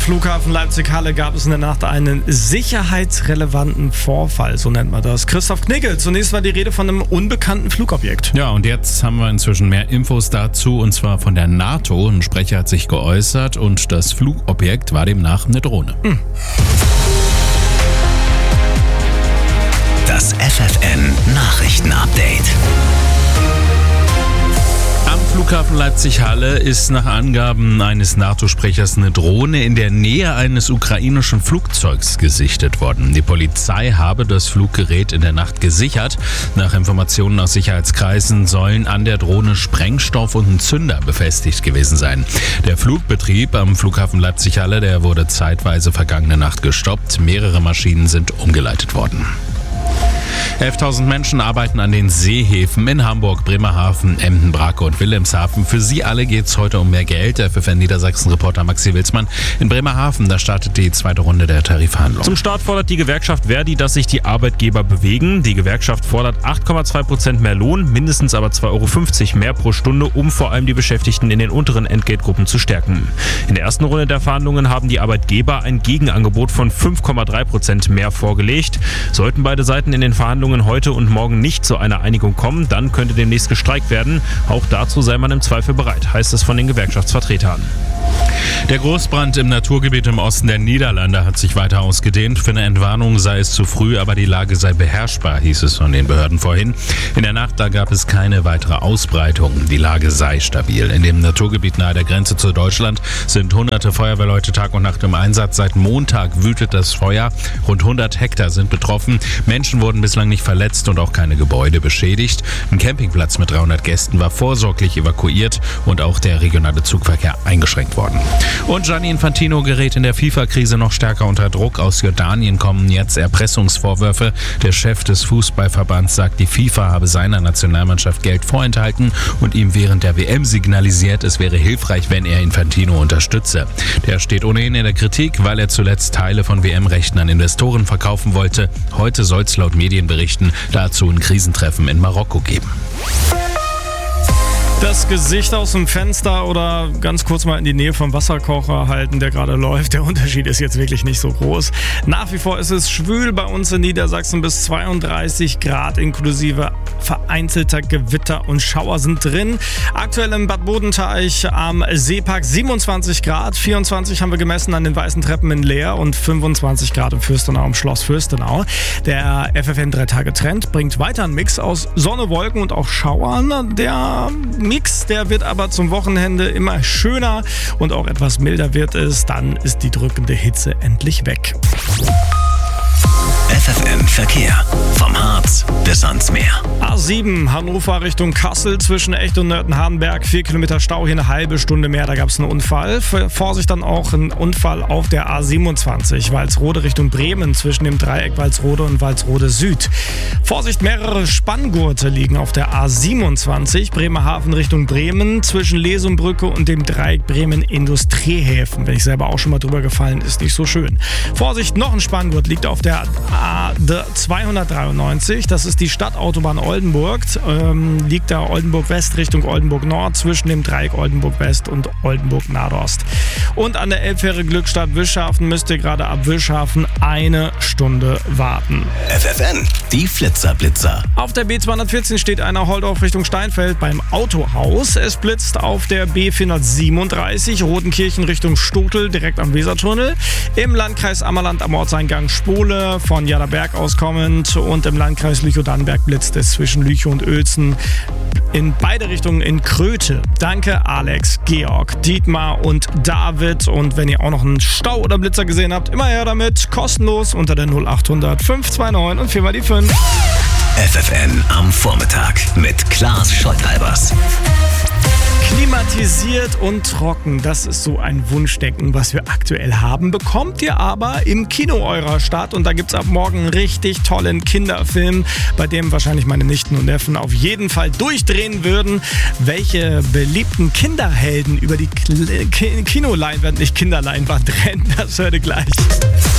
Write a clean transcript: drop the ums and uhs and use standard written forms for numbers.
Flughafen Leipzig-Halle gab es in der Nacht einen sicherheitsrelevanten Vorfall, so nennt man das. Christoph Knigge, zunächst war die Rede von einem unbekannten Flugobjekt. Ja, und jetzt haben wir inzwischen mehr Infos dazu, und zwar von der NATO. Ein Sprecher hat sich geäußert und das Flugobjekt war demnach eine Drohne. Das FFN-Nachrichten-Update. Am Flughafen Leipzig-Halle ist nach Angaben eines NATO-Sprechers eine Drohne in der Nähe eines ukrainischen Flugzeugs gesichtet worden. Die Polizei habe das Fluggerät in der Nacht gesichert. Nach Informationen aus Sicherheitskreisen sollen an der Drohne Sprengstoff und ein Zünder befestigt gewesen sein. Der Flugbetrieb am Flughafen Leipzig-Halle, der wurde zeitweise vergangene Nacht gestoppt. Mehrere Maschinen sind umgeleitet worden. 11.000 Menschen arbeiten an den Seehäfen in Hamburg, Bremerhaven, Emden, Brake und Wilhelmshaven. Für sie alle geht es heute um mehr Geld. Der FFN Niedersachsen-Reporter Maxi Wilsmann in Bremerhaven, da startet die zweite Runde der Tarifverhandlungen. Zum Start fordert die Gewerkschaft Verdi, dass sich die Arbeitgeber bewegen. Die Gewerkschaft fordert 8,2% mehr Lohn, mindestens aber 2,50 € mehr pro Stunde, um vor allem die Beschäftigten in den unteren Entgeltgruppen zu stärken. In der ersten Runde der Verhandlungen haben die Arbeitgeber ein Gegenangebot von 5,3% mehr vorgelegt. Sollten beide Seiten in den Verhandlungen heute und morgen nicht zu einer Einigung kommen, dann könnte demnächst gestreikt werden. Auch dazu sei man im Zweifel bereit, heißt es von den Gewerkschaftsvertretern. Der Großbrand im Naturgebiet im Osten der Niederlande hat sich weiter ausgedehnt. Für eine Entwarnung sei es zu früh, aber die Lage sei beherrschbar, hieß es von den Behörden vorhin. In der Nacht, da gab es keine weitere Ausbreitung. Die Lage sei stabil. In dem Naturgebiet nahe der Grenze zu Deutschland sind hunderte Feuerwehrleute Tag und Nacht im Einsatz. Seit Montag wütet das Feuer. Rund 100 Hektar sind betroffen. Menschen wurden bislang nicht verletzt und auch keine Gebäude beschädigt. Ein Campingplatz mit 300 Gästen war vorsorglich evakuiert und auch der regionale Zugverkehr eingeschränkt worden. Und Gianni Infantino gerät in der FIFA-Krise noch stärker unter Druck. Aus Jordanien kommen jetzt Erpressungsvorwürfe. Der Chef des Fußballverbands sagt, die FIFA habe seiner Nationalmannschaft Geld vorenthalten und ihm während der WM signalisiert, es wäre hilfreich, wenn er Infantino unterstütze. Der steht ohnehin in der Kritik, weil er zuletzt Teile von WM-Rechten an Investoren verkaufen wollte. Heute soll es laut Medienberichten dazu ein Krisentreffen in Marokko geben. Das Gesicht aus dem Fenster oder ganz kurz mal in die Nähe vom Wasserkocher halten, der gerade läuft. Der Unterschied ist jetzt wirklich nicht so groß. Nach wie vor ist es schwül bei uns in Niedersachsen, bis 32 Grad inklusive vereinzelter Gewitter und Schauer sind drin. Aktuell im Bad Bodenteich am Seepark 27 Grad, 24 haben wir gemessen an den Weißen Treppen in Leer und 25 Grad im Fürstenau, im Schloss Fürstenau. Der FFN 3-Tage-Trend bringt weiter einen Mix aus Sonne, Wolken und auch Schauern. Der Mix, der wird aber zum Wochenende immer schöner und auch etwas milder wird es. Dann ist die drückende Hitze endlich weg. FFN Verkehr. Vom Harz bis ans Meer. A7 Hannover Richtung Kassel zwischen Echt und Nörten-Hardenberg. 4 Kilometer Stau, hier eine halbe Stunde mehr. Da gab es einen Unfall. Vorsicht, dann auch ein Unfall auf der A27 Walsrode Richtung Bremen zwischen dem Dreieck Walsrode und Walsrode Süd. Vorsicht, mehrere Spanngurte liegen auf der A27 Bremerhaven Richtung Bremen zwischen Lesumbrücke und dem Dreieck Bremen Industriehäfen. Bin ich selber auch schon mal drüber gefallen, ist nicht so schön. Vorsicht, noch ein Spanngurt liegt auf der A293, das ist die Stadtautobahn Oldenburg, liegt da Oldenburg West Richtung Oldenburg Nord zwischen dem Dreieck Oldenburg West und Oldenburg Nordost. Und an der Elbfähre Glückstadt Wischhafen müsst ihr gerade ab Wischhafen eine Stunde warten. FFN, die Flitzer-Blitzer. Auf der B214 steht einer Holdorf Richtung Steinfeld beim Autohaus. Es blitzt auf der B437 Rotenkirchen Richtung Stotel direkt am Wesertunnel. Im Landkreis Ammerland am Ortseingang Spole von Jaderberg aus kommend und im Landkreis Lüchow-Dannenberg blitzt es zwischen Lüchow und Uelzen in beide Richtungen in Kröte. Danke Alex, Georg, Dietmar und David. Und wenn ihr auch noch einen Stau oder Blitzer gesehen habt, immer her damit. Kostenlos unter der 0800 529 und 4 mal die 5. FFN am Vormittag mit Klaas Scholtalbers. Klimatisiert und trocken, das ist so ein Wunschdenken, was wir aktuell haben. Bekommt ihr aber im Kino eurer Stadt und da gibt es ab morgen einen richtig tollen Kinderfilm, bei dem wahrscheinlich meine Nichten und Neffen auf jeden Fall durchdrehen würden. Welche beliebten Kinderhelden über die Kinoleinwand, nicht Kinderleinwand rennen, das hört ihr gleich.